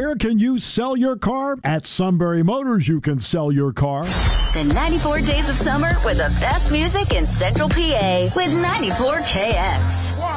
Where can you sell your car? At Sunbury Motors, you can sell your car. The 94 days of summer with the best music in Central PA with 94KX.